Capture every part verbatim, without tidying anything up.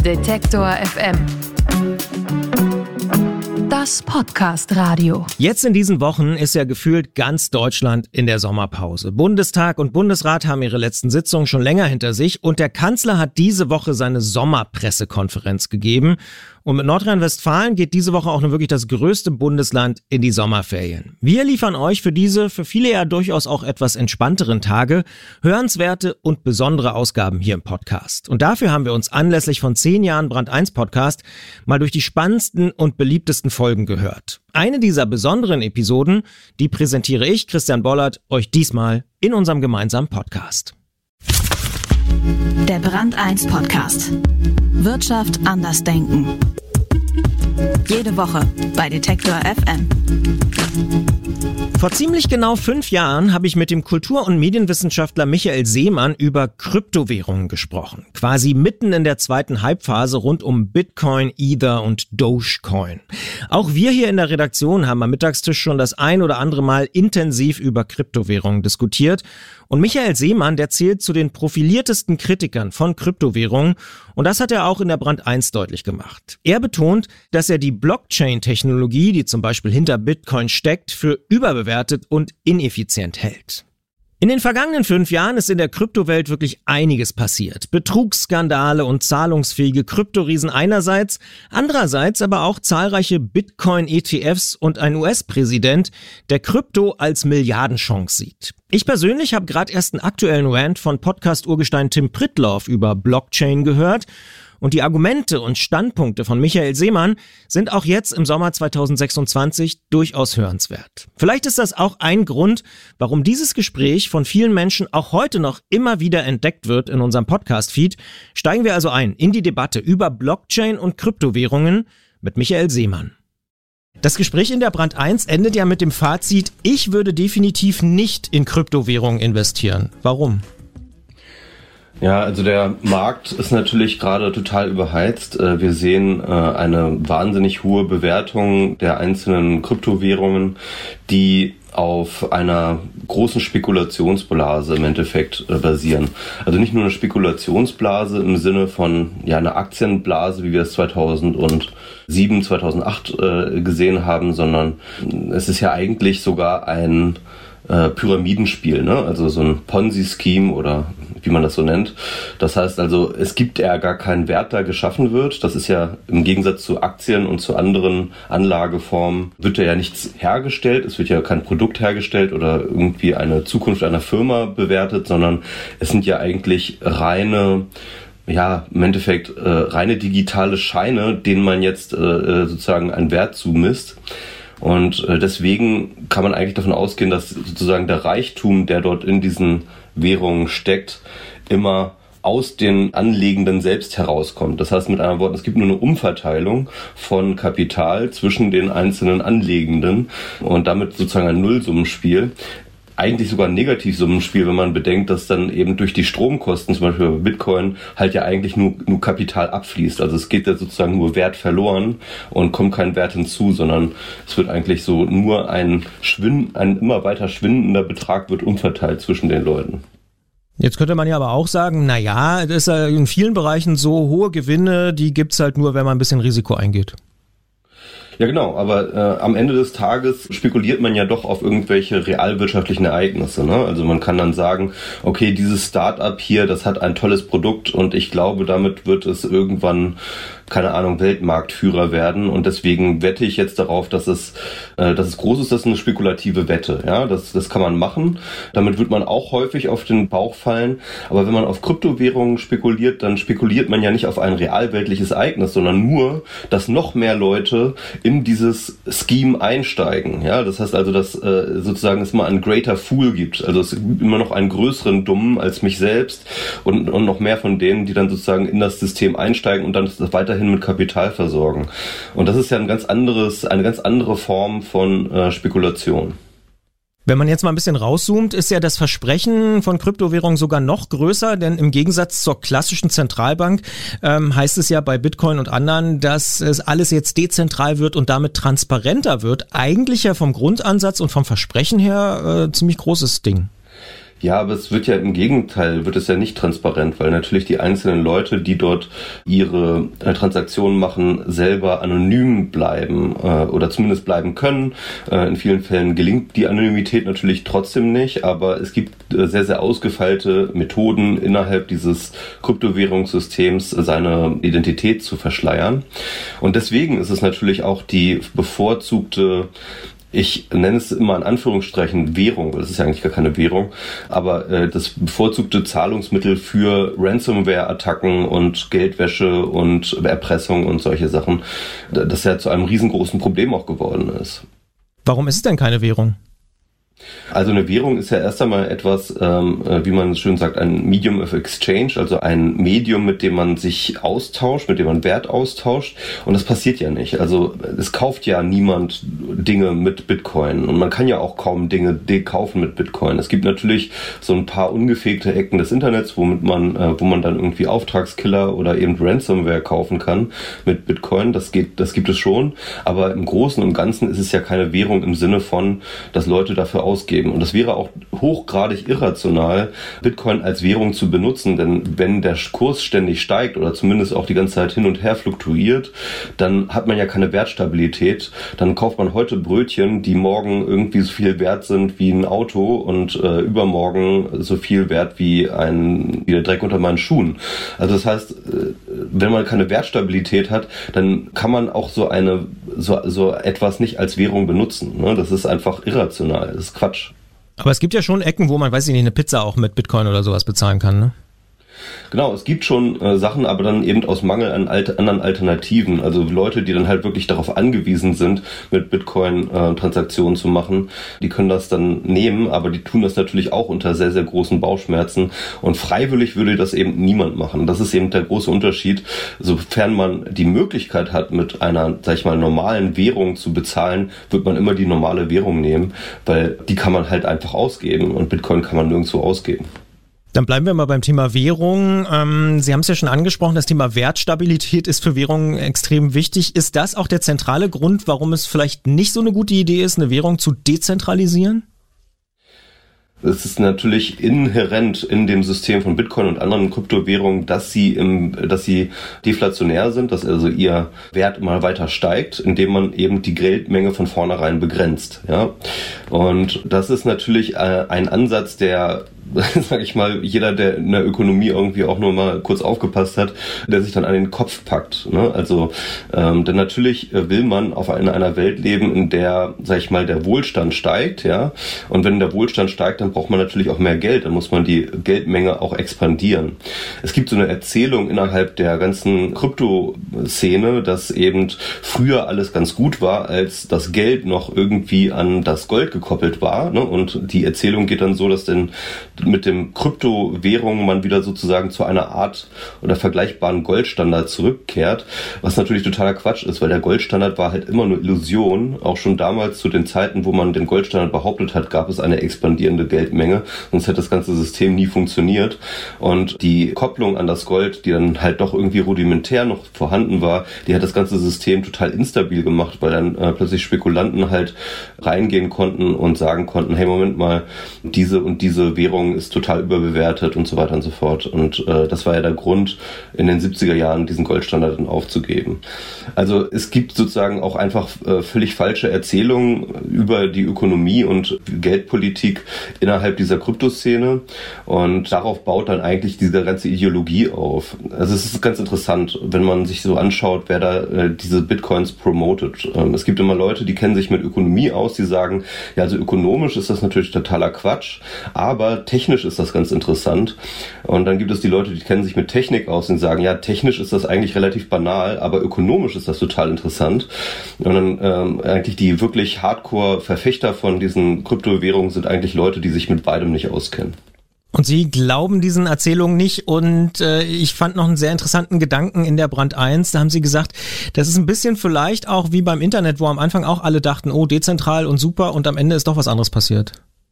Detektor F M. Das Podcast-Radio. Jetzt in diesen Wochen ist ja gefühlt ganz Deutschland in der Sommerpause. Bundestag und Bundesrat haben ihre letzten Sitzungen schon länger hinter sich und der Kanzler hat diese Woche seine Sommerpressekonferenz gegeben. Und mit Nordrhein-Westfalen geht diese Woche auch nur wirklich das größte Bundesland in die Sommerferien. Wir liefern euch für diese, für viele ja durchaus auch etwas entspannteren Tage, hörenswerte und besondere Ausgaben hier im Podcast. Und dafür haben wir uns anlässlich von zehn Jahren Brand eins Podcast mal durch die spannendsten und beliebtesten Folgen gehört. Eine dieser besonderen Episoden, die präsentiere ich, Christian Bollert, euch diesmal in unserem gemeinsamen Podcast. Der Brand eins Podcast. Wirtschaft anders denken. Jede Woche bei Detektor F M. Vor ziemlich genau fünf Jahren habe ich mit dem Kultur- und Medienwissenschaftler Michael Seemann über Kryptowährungen gesprochen. Quasi mitten in der zweiten Hypephase rund um Bitcoin, Ether und Dogecoin. Auch wir hier in der Redaktion haben am Mittagstisch schon das ein oder andere Mal intensiv über Kryptowährungen diskutiert. Und Michael Seemann, der zählt zu den profiliertesten Kritikern von Kryptowährungen. Und das hat er auch in der Brand eins deutlich gemacht. Er betont, dass er die Blockchain-Technologie, die zum Beispiel hinter Bitcoin steckt, für überbewertet und ineffizient hält. In den vergangenen fünf Jahren ist in der Kryptowelt wirklich einiges passiert. Betrugsskandale und zahlungsfähige Kryptoriesen einerseits, andererseits aber auch zahlreiche Bitcoin-E T Fs und ein U S-Präsident, der Krypto als Milliardenchance sieht. Ich persönlich habe gerade erst einen aktuellen Rant von Podcast-Urgestein Tim Pritlove über Blockchain gehört. Und die Argumente und Standpunkte von Michael Seemann sind auch jetzt im Sommer zweitausendsechsundzwanzig durchaus hörenswert. Vielleicht ist das auch ein Grund, warum dieses Gespräch von vielen Menschen auch heute noch immer wieder entdeckt wird in unserem Podcast-Feed. Steigen wir also ein in die Debatte über Blockchain und Kryptowährungen mit Michael Seemann. Das Gespräch in der Brand eins endet ja mit dem Fazit, ich würde definitiv nicht in Kryptowährungen investieren. Warum? Ja, also der Markt ist natürlich gerade total überheizt. Wir sehen eine wahnsinnig hohe Bewertung der einzelnen Kryptowährungen, die auf einer großen Spekulationsblase im Endeffekt basieren. Also nicht nur eine Spekulationsblase im Sinne von ja einer Aktienblase, wie wir es zweitausendsieben, zweitausendacht gesehen haben, sondern es ist ja eigentlich sogar ein Äh, Pyramidenspiel, ne? Also so ein Ponzi-Scheme oder wie man das so nennt. Das heißt also, es gibt ja gar keinen Wert, der geschaffen wird. Das ist ja im Gegensatz zu Aktien und zu anderen Anlageformen wird ja nichts hergestellt. Es wird ja kein Produkt hergestellt oder irgendwie eine Zukunft einer Firma bewertet, sondern es sind ja eigentlich reine ja, im Endeffekt äh, reine digitale Scheine, denen man jetzt äh, sozusagen einen Wert zumisst. Und deswegen kann man eigentlich davon ausgehen, dass sozusagen der Reichtum, der dort in diesen Währungen steckt, immer aus den Anlegenden selbst herauskommt. Das heißt mit anderen Worten, es gibt nur eine Umverteilung von Kapital zwischen den einzelnen Anlegenden und damit sozusagen ein Nullsummenspiel. Eigentlich sogar ein Negativsummenspiel, wenn man bedenkt, dass dann eben durch die Stromkosten, zum Beispiel bei Bitcoin, halt ja eigentlich nur, nur Kapital abfließt. Also es geht ja sozusagen nur Wert verloren und kommt kein Wert hinzu, sondern es wird eigentlich so nur ein Schwind, ein immer weiter schwindender Betrag wird umverteilt zwischen den Leuten. Jetzt könnte man ja aber auch sagen, na ja, das ist ja in vielen Bereichen so hohe Gewinne, die gibt's halt nur, wenn man ein bisschen Risiko eingeht. Ja genau, aber äh, am Ende des Tages spekuliert man ja doch auf irgendwelche realwirtschaftlichen Ereignisse, ne? Also man kann dann sagen, okay, dieses Start-up hier, das hat ein tolles Produkt und ich glaube, damit wird es irgendwann, keine Ahnung, Weltmarktführer werden und deswegen wette ich jetzt darauf, dass es, äh, dass es groß ist, das ist eine spekulative Wette, ja, das, das kann man machen. Damit wird man auch häufig auf den Bauch fallen, aber wenn man auf Kryptowährungen spekuliert, dann spekuliert man ja nicht auf ein realweltliches Ereignis, sondern nur, dass noch mehr Leute in dieses Scheme einsteigen, ja, das heißt also, dass äh, sozusagen es mal einen greater fool gibt, also es gibt immer noch einen größeren Dummen als mich selbst und, und noch mehr von denen, die dann sozusagen in das System einsteigen und dann das weiterhin mit Kapital versorgen. Und das ist ja ein ganz anderes, eine ganz andere Form von äh, Spekulation. Wenn man jetzt mal ein bisschen rauszoomt, ist ja das Versprechen von Kryptowährungen sogar noch größer, denn im Gegensatz zur klassischen Zentralbank ähm, heißt es ja bei Bitcoin und anderen, dass es alles jetzt dezentral wird und damit transparenter wird. Eigentlich ja vom Grundansatz und vom Versprechen her äh, ziemlich großes Ding. Ja, aber es wird ja im Gegenteil, wird es ja nicht transparent, weil natürlich die einzelnen Leute, die dort ihre äh, Transaktionen machen, selber anonym bleiben äh, oder zumindest bleiben können. Äh, in vielen Fällen gelingt die Anonymität natürlich trotzdem nicht, aber es gibt äh, sehr, sehr ausgefeilte Methoden innerhalb dieses Kryptowährungssystems, seine Identität zu verschleiern. Und deswegen ist es natürlich auch die bevorzugte, ich nenne es immer in Anführungsstrichen Währung, weil es ist ja eigentlich gar keine Währung, aber äh, das bevorzugte Zahlungsmittel für Ransomware-Attacken und Geldwäsche und Erpressung und solche Sachen, das ja zu einem riesengroßen Problem auch geworden ist. Warum ist es denn keine Währung? Also eine Währung ist ja erst einmal etwas, ähm, wie man schön sagt, ein Medium of Exchange, also ein Medium, mit dem man sich austauscht, mit dem man Wert austauscht. Und das passiert ja nicht. Also es kauft ja niemand Dinge mit Bitcoin. Und man kann ja auch kaum Dinge kaufen mit Bitcoin. Es gibt natürlich so ein paar ungefegte Ecken des Internets, womit man, äh, wo man dann irgendwie Auftragskiller oder eben Ransomware kaufen kann mit Bitcoin. Das geht, das gibt es schon. Aber im Großen und Ganzen ist es ja keine Währung im Sinne von, dass Leute dafür ausgeben. Und das wäre auch hochgradig irrational, Bitcoin als Währung zu benutzen, denn wenn der Kurs ständig steigt oder zumindest auch die ganze Zeit hin und her fluktuiert, dann hat man ja keine Wertstabilität. Dann kauft man heute Brötchen, die morgen irgendwie so viel wert sind wie ein Auto und äh, übermorgen so viel wert wie ein wie der Dreck unter meinen Schuhen. Also das heißt, wenn man keine Wertstabilität hat, dann kann man auch so eine so, so etwas nicht als Währung benutzen. Ne? Das ist einfach irrational. Das ist Quatsch. Aber es gibt ja schon Ecken, wo man, weiß ich nicht, eine Pizza auch mit Bitcoin oder sowas bezahlen kann, ne? Genau, es gibt schon äh, Sachen, aber dann eben aus Mangel an alt- anderen Alternativen. Also Leute, die dann halt wirklich darauf angewiesen sind, mit Bitcoin äh, Transaktionen zu machen, die können das dann nehmen, aber die tun das natürlich auch unter sehr, sehr großen Bauchschmerzen. Und freiwillig würde das eben niemand machen. Das ist eben der große Unterschied. Sofern man die Möglichkeit hat, mit einer, sag ich mal, normalen Währung zu bezahlen, wird man immer die normale Währung nehmen, weil die kann man halt einfach ausgeben und Bitcoin kann man nirgendwo ausgeben. Dann bleiben wir mal beim Thema Währung. Ähm, Sie haben es ja schon angesprochen, das Thema Wertstabilität ist für Währungen extrem wichtig. Ist das auch der zentrale Grund, warum es vielleicht nicht so eine gute Idee ist, eine Währung zu dezentralisieren? Es ist natürlich inhärent in dem System von Bitcoin und anderen Kryptowährungen, dass sie im, dass sie deflationär sind, dass also ihr Wert immer weiter steigt, indem man eben die Geldmenge von vornherein begrenzt. Ja, und das ist natürlich äh, ein Ansatz, der, sag ich mal, jeder, der in der Ökonomie irgendwie auch nur mal kurz aufgepasst hat, der sich dann an den Kopf packt. Ne? Also, ähm, denn natürlich will man auf in einer Welt leben, in der, sag ich mal, der Wohlstand steigt, ja. Und wenn der Wohlstand steigt, dann braucht man natürlich auch mehr Geld. Dann muss man die Geldmenge auch expandieren. Es gibt so eine Erzählung innerhalb der ganzen Kryptoszene, dass eben früher alles ganz gut war, als das Geld noch irgendwie an das Gold gekoppelt war. Ne? Und die Erzählung geht dann so, dass denn mit dem Kryptowährung man wieder sozusagen zu einer Art oder vergleichbaren Goldstandard zurückkehrt, was natürlich totaler Quatsch ist, weil der Goldstandard war halt immer nur Illusion. Auch schon damals zu den Zeiten, wo man den Goldstandard behauptet hat, gab es eine expandierende Geldmenge, sonst hätte das ganze System nie funktioniert. Und die Kopplung an das Gold, die dann halt doch irgendwie rudimentär noch vorhanden war, die hat das ganze System total instabil gemacht, weil dann äh, plötzlich Spekulanten halt reingehen konnten und sagen konnten, hey, Moment mal, diese und diese Währung ist total überbewertet und so weiter und so fort. Und äh, das war ja der Grund, in den siebziger Jahren diesen Goldstandard dann aufzugeben. Also es gibt sozusagen auch einfach äh, völlig falsche Erzählungen über die Ökonomie und Geldpolitik innerhalb dieser Kryptoszene und darauf baut dann eigentlich diese ganze Ideologie auf. Also es ist ganz interessant, wenn man sich so anschaut, wer da äh, diese Bitcoins promotet. Ähm, es gibt immer Leute, die kennen sich mit Ökonomie aus, die sagen, ja, also ökonomisch ist das natürlich totaler Quatsch, aber technisch ist das ganz interessant. Und dann gibt es die Leute, die kennen sich mit Technik aus und sagen, ja, technisch ist das eigentlich relativ banal, aber ökonomisch ist das total interessant. Und dann ähm, eigentlich die wirklich Hardcore-Verfechter von diesen Kryptowährungen sind eigentlich Leute, die sich mit beidem nicht auskennen. Und Sie glauben diesen Erzählungen nicht und äh, ich fand noch einen sehr interessanten Gedanken in der Brand eins, da haben Sie gesagt, das ist ein bisschen vielleicht auch wie beim Internet, wo am Anfang auch alle dachten, oh, dezentral und super und am Ende ist doch was anderes passiert.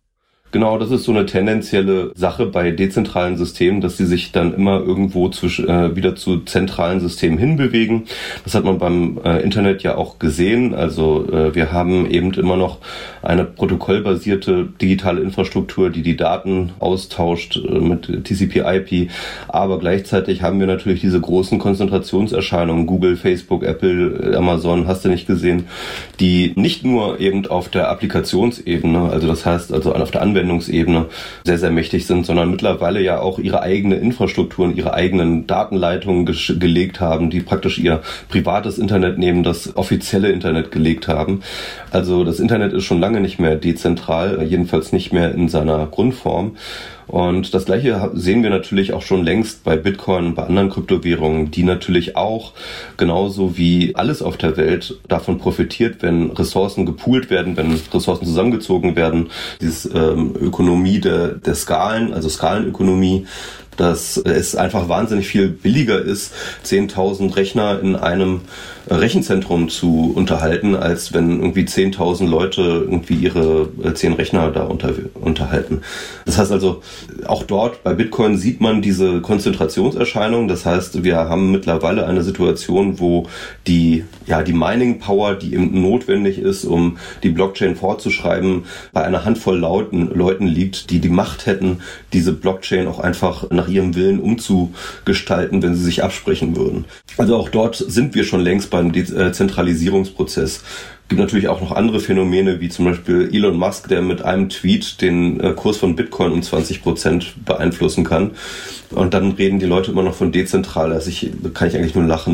Genau, das ist so eine tendenzielle Sache bei dezentralen Systemen, dass sie sich dann immer irgendwo zwischen, äh, wieder zu zentralen Systemen hinbewegen. Das hat man beim äh, Internet ja auch gesehen. Also äh, wir haben eben immer noch eine protokollbasierte digitale Infrastruktur, die die Daten austauscht äh, mit T C P I P. Aber gleichzeitig haben wir natürlich diese großen Konzentrationserscheinungen, Google, Facebook, Apple, Amazon, hast du nicht gesehen, die nicht nur eben auf der Applikationsebene, also das heißt also auf der Anwendungsebene, Anwendungsebene sehr, sehr mächtig sind, sondern mittlerweile ja auch ihre eigene Infrastrukturen, ihre eigenen Datenleitungen ge- gelegt haben, die praktisch ihr privates Internet neben das offizielle Internet gelegt haben. Also das Internet ist schon lange nicht mehr dezentral, jedenfalls nicht mehr in seiner Grundform. Und das Gleiche sehen wir natürlich auch schon längst bei Bitcoin und bei anderen Kryptowährungen, die natürlich auch genauso wie alles auf der Welt davon profitiert, wenn Ressourcen gepoolt werden, wenn Ressourcen zusammengezogen werden. Diese ähm, Ökonomie der, der Skalen, also Skalenökonomie, dass es einfach wahnsinnig viel billiger ist, zehntausend Rechner in einem Rechenzentrum zu unterhalten, als wenn irgendwie zehntausend Leute irgendwie ihre zehn Rechner da unter, unterhalten. Das heißt also, auch dort bei Bitcoin sieht man diese Konzentrationserscheinung. Das heißt, wir haben mittlerweile eine Situation, wo die, ja, die Mining Power, die eben notwendig ist, um die Blockchain fortzuschreiben, bei einer Handvoll Leuten, Leuten liegt, die die Macht hätten, diese Blockchain auch einfach nach ihrem Willen umzugestalten, wenn sie sich absprechen würden. Also auch dort sind wir schon längst beim Dezentralisierungsprozess. Es gibt natürlich auch noch andere Phänomene, wie zum Beispiel Elon Musk, der mit einem Tweet den Kurs von Bitcoin um zwanzig Prozent beeinflussen kann. Und dann reden die Leute immer noch von dezentral. Also ich, da kann ich eigentlich nur lachen.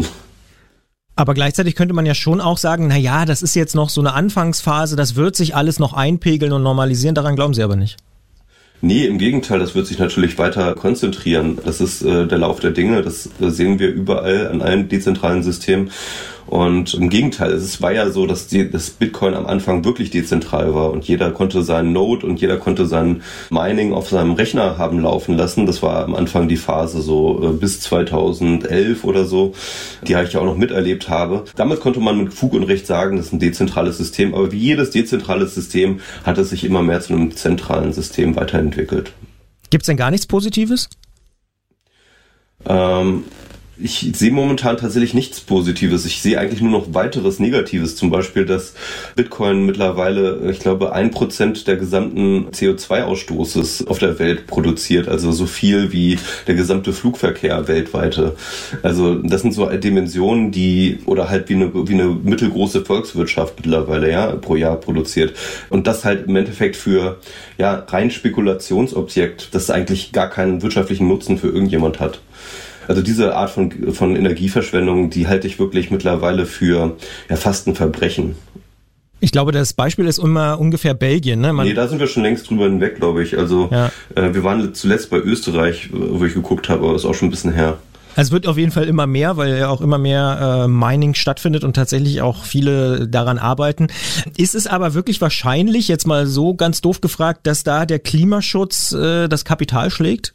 Aber gleichzeitig könnte man ja schon auch sagen, na ja, das ist jetzt noch so eine Anfangsphase, das wird sich alles noch einpegeln und normalisieren. Daran glauben Sie aber nicht. Nee, im Gegenteil, das wird sich natürlich weiter konzentrieren. Das ist äh, der Lauf der Dinge, das äh, sehen wir überall an allen dezentralen Systemen. Und im Gegenteil, es war ja so, dass die, das Bitcoin am Anfang wirklich dezentral war und jeder konnte seinen Node und jeder konnte sein Mining auf seinem Rechner haben laufen lassen. Das war am Anfang die Phase so äh, bis zweitausendelf oder so, die ich auch noch miterlebt habe. Damit konnte man mit Fug und Recht sagen, das ist ein dezentrales System. Aber wie jedes dezentrales System hat es sich immer mehr zu einem zentralen System weiterentwickelt. Gibt es denn gar nichts Positives? Ähm... Ich sehe momentan tatsächlich nichts Positives. Ich sehe eigentlich nur noch weiteres Negatives. Zum Beispiel, dass Bitcoin mittlerweile, ich glaube, ein Prozent der gesamten C O zwei Ausstoßes auf der Welt produziert. Also so viel wie der gesamte Flugverkehr weltweite. Also das sind so Dimensionen, die, oder halt wie eine, wie eine mittelgroße Volkswirtschaft mittlerweile, ja, pro Jahr produziert. Und das halt im Endeffekt für, ja, rein Spekulationsobjekt, das eigentlich gar keinen wirtschaftlichen Nutzen für irgendjemand hat. Also diese Art von, von Energieverschwendung, die halte ich wirklich mittlerweile für ja, fast ein Verbrechen. Ich glaube, das Beispiel ist immer ungefähr Belgien, ne? Man nee, da sind wir schon längst drüber hinweg, glaube ich. Also ja. äh, wir waren zuletzt bei Österreich, wo ich geguckt habe, aber das ist auch schon ein bisschen her. Also es wird auf jeden Fall immer mehr, weil ja auch immer mehr äh, Mining stattfindet und tatsächlich auch viele daran arbeiten. Ist es aber wirklich wahrscheinlich, jetzt mal so ganz doof gefragt, dass da der Klimaschutz äh, das Kapital schlägt?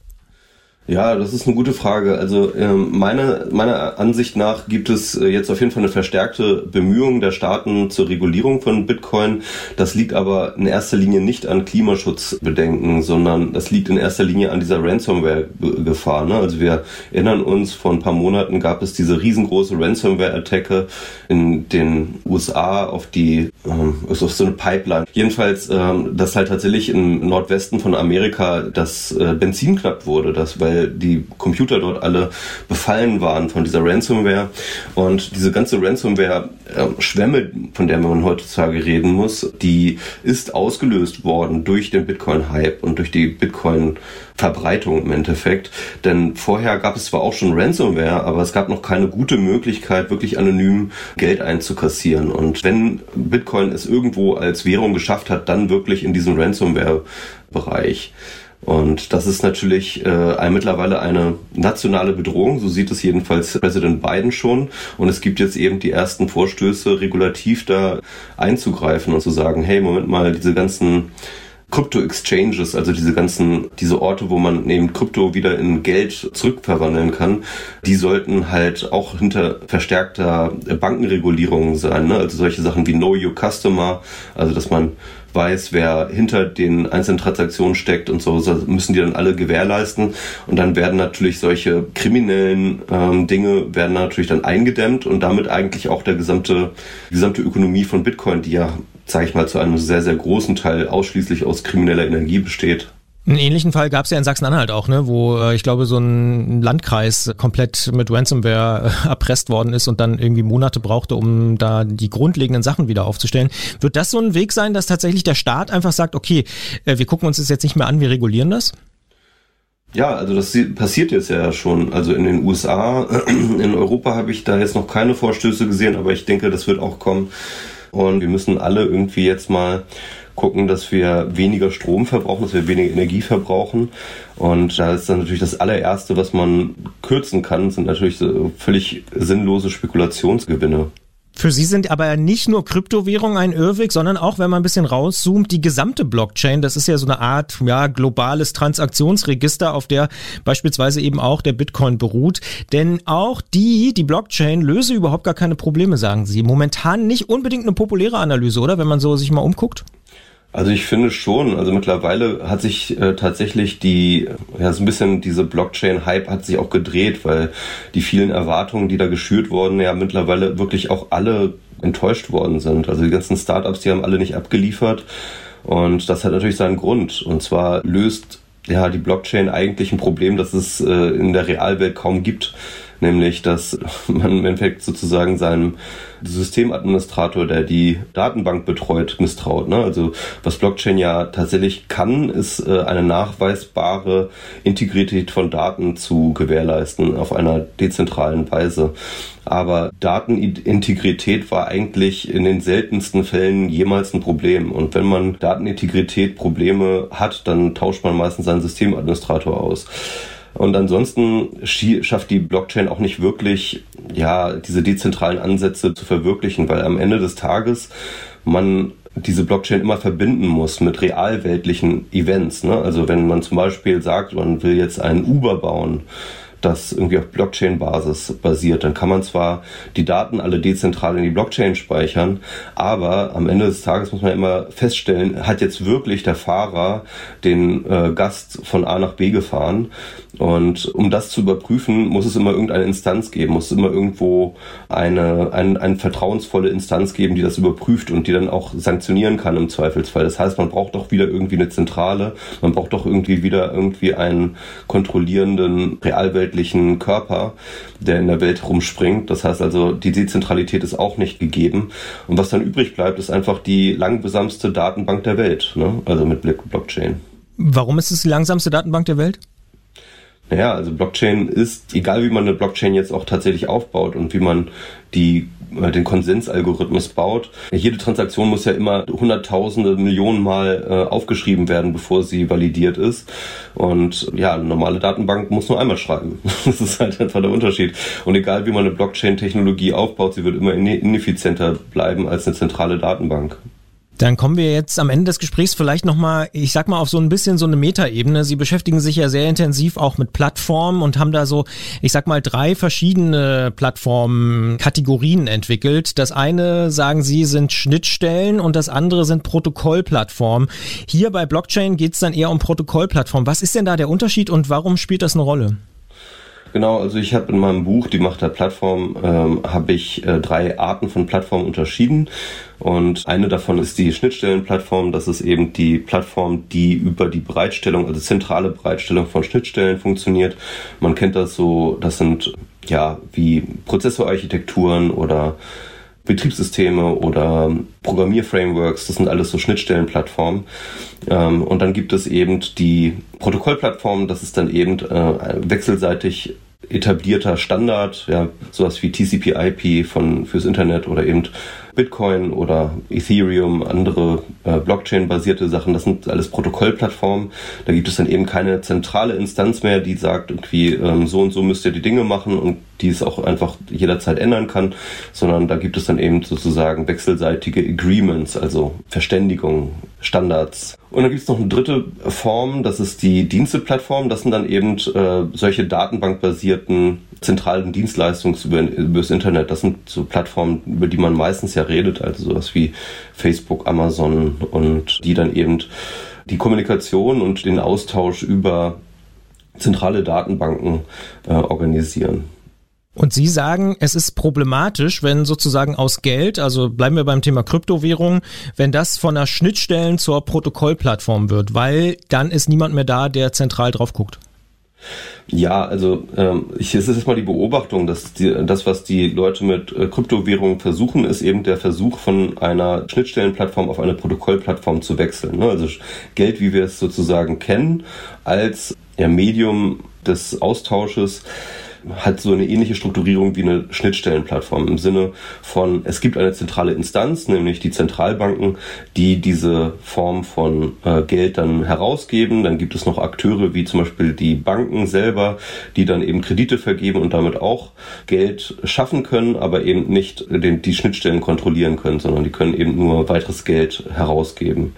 Ja, das ist eine gute Frage. Also ähm, meine, meiner Ansicht nach gibt es äh, jetzt auf jeden Fall eine verstärkte Bemühung der Staaten zur Regulierung von Bitcoin. Das liegt aber in erster Linie nicht an Klimaschutzbedenken, sondern das liegt in erster Linie an dieser Ransomware-Gefahr. Ne? Also wir erinnern uns, vor ein paar Monaten gab es diese riesengroße Ransomware-Attacke in den U S A auf die, ähm, auf so eine Pipeline. Jedenfalls, ähm, dass halt tatsächlich im Nordwesten von Amerika das äh, Benzin knapp wurde, das weil die Computer dort alle befallen waren von dieser Ransomware. Und diese ganze Ransomware-Schwemme, von der man heutzutage reden muss, die ist ausgelöst worden durch den Bitcoin-Hype und durch die Bitcoin-Verbreitung im Endeffekt. Denn vorher gab es zwar auch schon Ransomware, aber es gab noch keine gute Möglichkeit, wirklich anonym Geld einzukassieren. Und wenn Bitcoin es irgendwo als Währung geschafft hat, dann wirklich in diesem Ransomware-Bereich. Und das ist natürlich äh, mittlerweile eine nationale Bedrohung, so sieht es jedenfalls Präsident Biden schon. Und es gibt jetzt eben die ersten Vorstöße, regulativ da einzugreifen und zu sagen, hey, Moment mal, diese ganzen Krypto-Exchanges, also diese ganzen, diese Orte, wo man neben Krypto wieder in Geld zurückverwandeln kann, die sollten halt auch hinter verstärkter Bankenregulierung sein, ne? Also solche Sachen wie Know Your Customer, also dass man weiß, wer hinter den einzelnen Transaktionen steckt und so, so müssen die dann alle gewährleisten. Und dann werden natürlich solche kriminellen ähm, Dinge werden natürlich dann eingedämmt und damit eigentlich auch der gesamte, die gesamte Ökonomie von Bitcoin, die ja, sage ich mal, zu einem sehr, sehr großen Teil ausschließlich aus krimineller Energie besteht. Einen ähnlichen Fall gab es ja in Sachsen-Anhalt auch, ne, wo äh, ich glaube so ein Landkreis komplett mit Ransomware äh, erpresst worden ist und dann irgendwie Monate brauchte, um da die grundlegenden Sachen wieder aufzustellen. Wird das so ein Weg sein, dass tatsächlich der Staat einfach sagt, okay, äh, wir gucken uns das jetzt nicht mehr an, wir regulieren das? Ja, also das passiert jetzt ja schon. Also in den U S A, in Europa habe ich da jetzt noch keine Vorstöße gesehen, aber ich denke, das wird auch kommen. Und wir müssen alle irgendwie jetzt mal gucken, dass wir weniger Strom verbrauchen, dass wir weniger Energie verbrauchen. Und da ist dann natürlich das allererste, was man kürzen kann, sind natürlich so völlig sinnlose Spekulationsgewinne. Für Sie sind aber nicht nur Kryptowährungen ein Irrweg, sondern auch, wenn man ein bisschen rauszoomt, die gesamte Blockchain. Das ist ja so eine Art ja, globales Transaktionsregister, auf der beispielsweise eben auch der Bitcoin beruht. Denn auch die, die Blockchain, löse überhaupt gar keine Probleme, sagen Sie. Momentan nicht unbedingt eine populäre Analyse, oder? Wenn man so sich mal umguckt? Also ich finde schon, also mittlerweile hat sich äh, tatsächlich die, ja so ein bisschen diese Blockchain-Hype hat sich auch gedreht, weil die vielen Erwartungen, die da geschürt wurden, ja mittlerweile wirklich auch alle enttäuscht worden sind. Also die ganzen Startups, die haben alle nicht abgeliefert und das hat natürlich seinen Grund. Und zwar löst ja die Blockchain eigentlich ein Problem, das es äh, in der Realwelt kaum gibt. Nämlich, dass man im Endeffekt sozusagen seinem Systemadministrator, der die Datenbank betreut, misstraut. Ne? Also was Blockchain ja tatsächlich kann, ist äh, eine nachweisbare Integrität von Daten zu gewährleisten auf einer dezentralen Weise. Aber Datenintegrität war eigentlich in den seltensten Fällen jemals ein Problem. Und wenn man Datenintegrität Probleme hat, dann tauscht man meistens seinen Systemadministrator aus. Und ansonsten schafft die Blockchain auch nicht wirklich, ja, diese dezentralen Ansätze zu verwirklichen, weil am Ende des Tages man diese Blockchain immer verbinden muss mit realweltlichen Events, ne? Also wenn man zum Beispiel sagt, man will jetzt einen Uber bauen, das irgendwie auf Blockchain-Basis basiert, dann kann man zwar die Daten alle dezentral in die Blockchain speichern, aber am Ende des Tages muss man immer feststellen, hat jetzt wirklich der Fahrer den äh, Gast von A nach B gefahren? Und um das zu überprüfen, muss es immer irgendeine Instanz geben, muss es immer irgendwo eine, ein, eine vertrauensvolle Instanz geben, die das überprüft und die dann auch sanktionieren kann im Zweifelsfall. Das heißt, man braucht doch wieder irgendwie eine Zentrale, man braucht doch irgendwie wieder irgendwie einen kontrollierenden Realwelt Körper, der in der Welt rumspringt. Das heißt also, die Dezentralität ist auch nicht gegeben. Und was dann übrig bleibt, ist einfach die langsamste Datenbank der Welt, ne? Also mit Blockchain. Warum ist es die langsamste Datenbank der Welt? Naja, also Blockchain ist, egal wie man eine Blockchain jetzt auch tatsächlich aufbaut und wie man die den Konsensalgorithmus baut. Jede Transaktion muss ja immer hunderttausende, Millionen Mal äh, aufgeschrieben werden, bevor sie validiert ist. Und ja, eine normale Datenbank muss nur einmal schreiben. Das ist halt einfach der Unterschied. Und egal wie man eine Blockchain-Technologie aufbaut, sie wird immer ineffizienter bleiben als eine zentrale Datenbank. Dann kommen wir jetzt am Ende des Gesprächs vielleicht nochmal, ich sag mal, auf so ein bisschen so eine Metaebene. Sie beschäftigen sich ja sehr intensiv auch mit Plattformen und haben da so, ich sag mal, drei verschiedene Plattformkategorien entwickelt. Das eine, sagen Sie, sind Schnittstellen und das andere sind Protokollplattformen. Hier bei Blockchain geht es dann eher um Protokollplattformen. Was ist denn da der Unterschied und warum spielt das eine Rolle? Genau, also ich habe in meinem Buch Die Macht der Plattform ähm, habe ich äh, drei Arten von Plattformen unterschieden und eine davon ist die Schnittstellenplattform. Das ist eben die Plattform, die über die Bereitstellung, also zentrale Bereitstellung von Schnittstellen funktioniert. Man kennt das so, das sind ja wie Prozessorarchitekturen oder Betriebssysteme oder Programmierframeworks, das sind alles so Schnittstellenplattformen. Ähm, und dann gibt es eben die Protokollplattform, das ist dann eben äh, wechselseitig etablierter Standard, ja, sowas wie T C P I P von fürs Internet oder eben Bitcoin oder Ethereum, andere äh, Blockchain-basierte Sachen, das sind alles Protokollplattformen. Da gibt es dann eben keine zentrale Instanz mehr, die sagt irgendwie ähm, so und so müsst ihr die Dinge machen und die es auch einfach jederzeit ändern kann, sondern da gibt es dann eben sozusagen wechselseitige Agreements, also Verständigungen, Standards. Und dann gibt es noch eine dritte Form, das ist die Diensteplattform. Das sind dann eben äh, solche datenbankbasierten zentralen Dienstleistungen über, über das Internet. Das sind so Plattformen, über die man meistens ja redet, also sowas wie Facebook, Amazon und die dann eben die Kommunikation und den Austausch über zentrale Datenbanken äh, organisieren. Und Sie sagen, es ist problematisch, wenn sozusagen aus Geld, also bleiben wir beim Thema Kryptowährung, wenn das von der Schnittstellen zur Protokollplattform wird, weil dann ist niemand mehr da, der zentral drauf guckt. Ja, also ähm, ich, es ist erstmal die Beobachtung, dass die, das, was die Leute mit äh, Kryptowährungen versuchen, ist eben der Versuch von einer Schnittstellenplattform auf eine Protokollplattform zu wechseln. Ne? Also Geld, wie wir es sozusagen kennen, als ja, Medium des Austausches, hat so eine ähnliche Strukturierung wie eine Schnittstellenplattform im Sinne von, es gibt eine zentrale Instanz, nämlich die Zentralbanken, die diese Form von äh, Geld dann herausgeben. Dann gibt es noch Akteure wie zum Beispiel die Banken selber, die dann eben Kredite vergeben und damit auch Geld schaffen können, aber eben nicht den, die Schnittstellen kontrollieren können, sondern die können eben nur weiteres Geld herausgeben.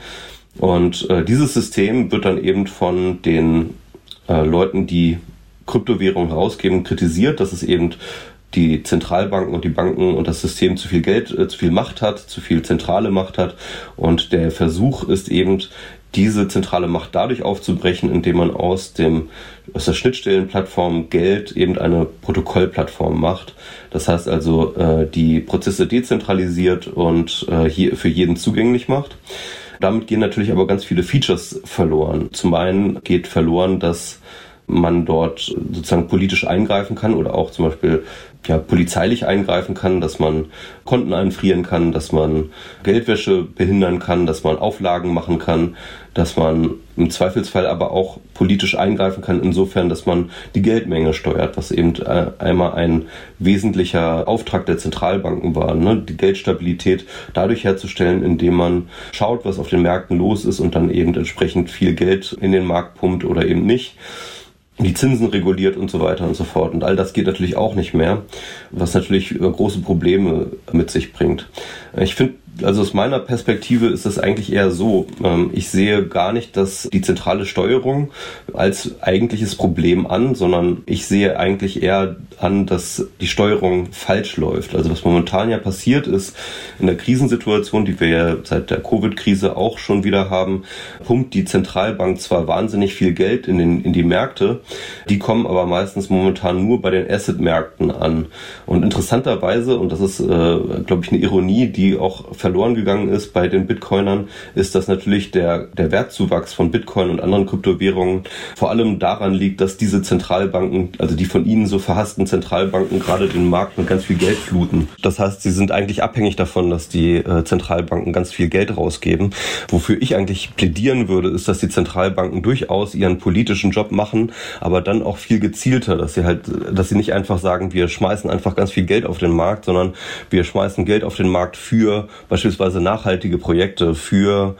Und äh, dieses System wird dann eben von den äh, Leuten, die Kryptowährungen herausgeben, kritisiert, dass es eben die Zentralbanken und die Banken und das System zu viel Geld, äh, zu viel Macht hat, zu viel zentrale Macht hat. Und der Versuch ist eben, diese zentrale Macht dadurch aufzubrechen, indem man aus dem aus der Schnittstellenplattform Geld eben eine Protokollplattform macht. Das heißt also, äh, die Prozesse dezentralisiert und äh, hier für jeden zugänglich macht. Damit gehen natürlich aber ganz viele Features verloren. Zum einen geht verloren, dass man dort sozusagen politisch eingreifen kann oder auch zum Beispiel ja, polizeilich eingreifen kann, dass man Konten einfrieren kann, dass man Geldwäsche behindern kann, dass man Auflagen machen kann, dass man im Zweifelsfall aber auch politisch eingreifen kann, insofern, dass man die Geldmenge steuert, was eben einmal ein wesentlicher Auftrag der Zentralbanken war, ne? Die Geldstabilität dadurch herzustellen, indem man schaut, was auf den Märkten los ist und dann eben entsprechend viel Geld in den Markt pumpt oder eben nicht. Die Zinsen reguliert und so weiter und so fort. Und all das geht natürlich auch nicht mehr, was natürlich große Probleme mit sich bringt. Ich finde, also aus meiner Perspektive ist das eigentlich eher so. Ich sehe gar nicht, dass die zentrale Steuerung als eigentliches Problem an, sondern ich sehe eigentlich eher an, dass die Steuerung falsch läuft. Also was momentan ja passiert ist, in der Krisensituation, die wir ja seit der Covid-Krise auch schon wieder haben, pumpt die Zentralbank zwar wahnsinnig viel Geld in, den, in die Märkte, die kommen aber meistens momentan nur bei den Asset-Märkten an. Und interessanterweise, und das ist, äh, glaube ich, eine Ironie, die auch verloren gegangen ist bei den Bitcoinern, ist, dass natürlich der, der Wertzuwachs von Bitcoin und anderen Kryptowährungen vor allem daran liegt, dass diese Zentralbanken, also die von ihnen so verhassten Zentralbanken, gerade den Markt mit ganz viel Geld fluten. Das heißt, sie sind eigentlich abhängig davon, dass die äh, Zentralbanken ganz viel Geld rausgeben. Wofür ich eigentlich plädieren würde, ist, dass die Zentralbanken durchaus ihren politischen Job machen, aber dann auch viel gezielter, dass sie halt, dass sie nicht einfach sagen, wir schmeißen einfach ganz viel Geld auf den Markt, sondern wir schmeißen Geld auf den Markt für beispielsweise nachhaltige Projekte, für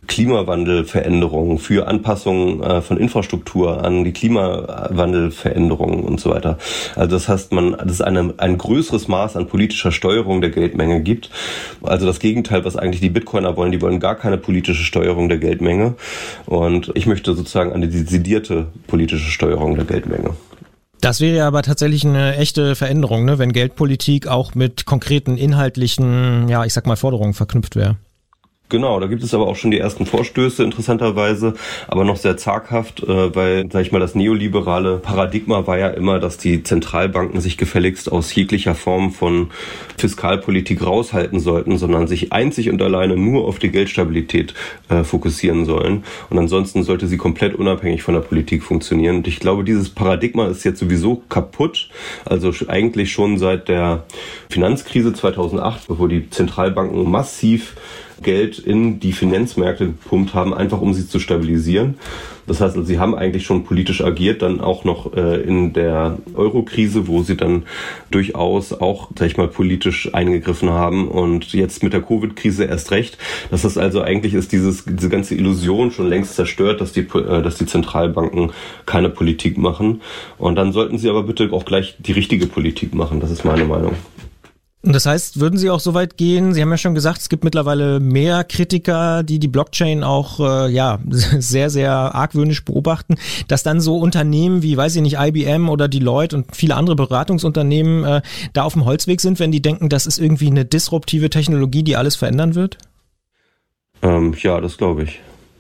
Klimawandelveränderungen, für Anpassungen äh, von Infrastruktur an die Klimawandelveränderungen und so weiter. Also das heißt, man, dass es eine, ein größeres Maß an politischer Steuerung der Geldmenge gibt. Also das Gegenteil, was eigentlich die Bitcoiner wollen, die wollen gar keine politische Steuerung der Geldmenge. Und ich möchte sozusagen eine dezidierte politische Steuerung der Geldmenge. Das wäre ja aber tatsächlich eine echte Veränderung, ne, wenn Geldpolitik auch mit konkreten inhaltlichen, ja, ich sag mal, Forderungen verknüpft wäre. Genau, da gibt es aber auch schon die ersten Vorstöße, interessanterweise, aber noch sehr zaghaft, weil, sag ich mal, das neoliberale Paradigma war ja immer, dass die Zentralbanken sich gefälligst aus jeglicher Form von Fiskalpolitik raushalten sollten, sondern sich einzig und alleine nur auf die Geldstabilität äh, fokussieren sollen. Und ansonsten sollte sie komplett unabhängig von der Politik funktionieren. Und ich glaube, dieses Paradigma ist jetzt sowieso kaputt. Also eigentlich schon seit der Finanzkrise zweitausendacht, wo die Zentralbanken massiv Geld in die Finanzmärkte gepumpt haben, einfach um sie zu stabilisieren. Das heißt, also, sie haben eigentlich schon politisch agiert, dann auch noch äh, in der Euro-Krise, wo sie dann durchaus auch, sag ich mal, politisch eingegriffen haben und jetzt mit der Covid-Krise erst recht. Das heißt also, eigentlich ist dieses, diese ganze Illusion schon längst zerstört, dass die, äh, dass die Zentralbanken keine Politik machen. Und dann sollten sie aber bitte auch gleich die richtige Politik machen. Das ist meine Meinung. Und das heißt, würden Sie auch so weit gehen, Sie haben ja schon gesagt, es gibt mittlerweile mehr Kritiker, die die Blockchain auch äh, ja sehr, sehr argwöhnisch beobachten, dass dann so Unternehmen wie, weiß ich nicht, I B M oder Deloitte und viele andere Beratungsunternehmen äh, da auf dem Holzweg sind, wenn die denken, das ist irgendwie eine disruptive Technologie, die alles verändern wird? Ähm, ja, das glaube ich.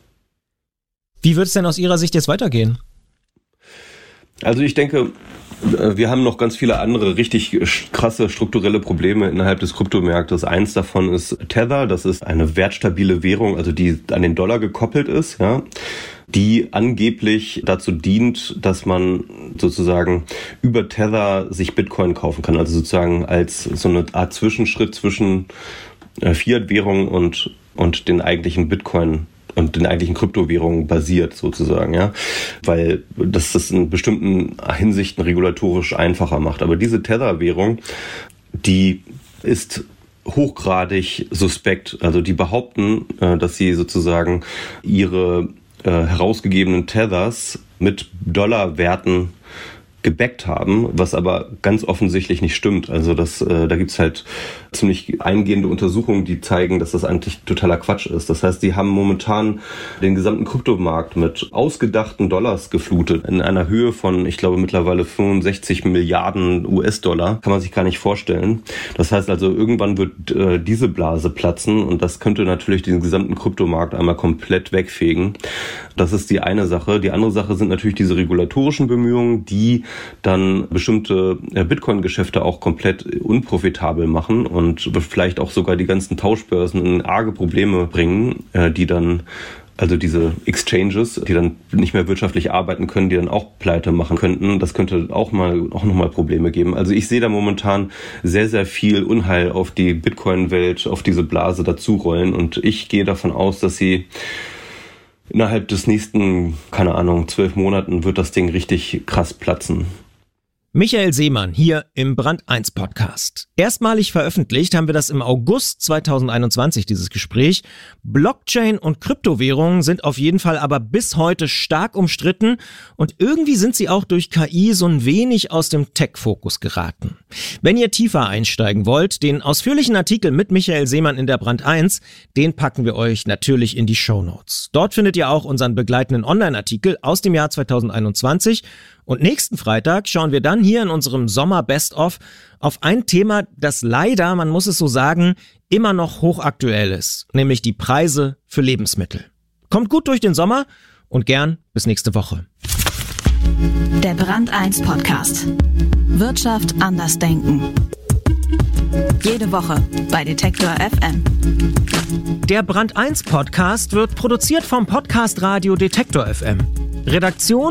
Wie wird es denn aus Ihrer Sicht jetzt weitergehen? Also ich denke, wir haben noch ganz viele andere richtig krasse strukturelle Probleme innerhalb des Kryptomarktes. Eins davon ist Tether, das ist eine wertstabile Währung, also die an den Dollar gekoppelt ist, ja, die angeblich dazu dient, dass man sozusagen über Tether sich Bitcoin kaufen kann, also sozusagen als so eine Art Zwischenschritt zwischen Fiat-Währung und und den eigentlichen Bitcoin und den eigentlichen Kryptowährungen basiert sozusagen, ja, weil das das in bestimmten Hinsichten regulatorisch einfacher macht. Aber diese Tether-Währung, die ist hochgradig suspekt. Also die behaupten, dass sie sozusagen ihre herausgegebenen Tethers mit Dollarwerten gebackt haben, was aber ganz offensichtlich nicht stimmt. Also das, äh, da gibt's halt ziemlich eingehende Untersuchungen, die zeigen, dass das eigentlich totaler Quatsch ist. Das heißt, die haben momentan den gesamten Kryptomarkt mit ausgedachten Dollars geflutet in einer Höhe von, ich glaube, mittlerweile fünfundsechzig Milliarden U S-Dollar. Kann man sich gar nicht vorstellen. Das heißt also, irgendwann wird äh, diese Blase platzen und das könnte natürlich den gesamten Kryptomarkt einmal komplett wegfegen. Das ist die eine Sache. Die andere Sache sind natürlich diese regulatorischen Bemühungen, die dann bestimmte Bitcoin-Geschäfte auch komplett unprofitabel machen und vielleicht auch sogar die ganzen Tauschbörsen in arge Probleme bringen, die dann, also diese Exchanges, die dann nicht mehr wirtschaftlich arbeiten können, die dann auch pleite machen könnten. Das könnte auch mal, auch nochmal Probleme geben. Also ich sehe da momentan sehr, sehr viel Unheil auf die Bitcoin-Welt, auf diese Blase dazurollen und ich gehe davon aus, dass sie innerhalb des nächsten, keine Ahnung, zwölf Monaten wird das Ding richtig krass platzen. Michael Seemann hier im Brand eins Podcast. Erstmalig veröffentlicht haben wir das im August zweitausendeinundzwanzig, dieses Gespräch. Blockchain und Kryptowährungen sind auf jeden Fall aber bis heute stark umstritten und irgendwie sind sie auch durch K I so ein wenig aus dem Tech-Fokus geraten. Wenn ihr tiefer einsteigen wollt, den ausführlichen Artikel mit Michael Seemann in der Brand eins, den packen wir euch natürlich in die Shownotes. Dort findet ihr auch unseren begleitenden Online-Artikel aus dem Jahr zweitausendeinundzwanzig. Und nächsten Freitag schauen wir dann hier in unserem Sommer Best-of auf ein Thema, das leider, man muss es so sagen, immer noch hochaktuell ist, nämlich die Preise für Lebensmittel. Kommt gut durch den Sommer und gern bis nächste Woche. Der Brand eins Podcast. Wirtschaft anders denken. Jede Woche bei Detektor F M. Der Brand eins Podcast wird produziert vom Podcast Radio Detektor F M. Redaktion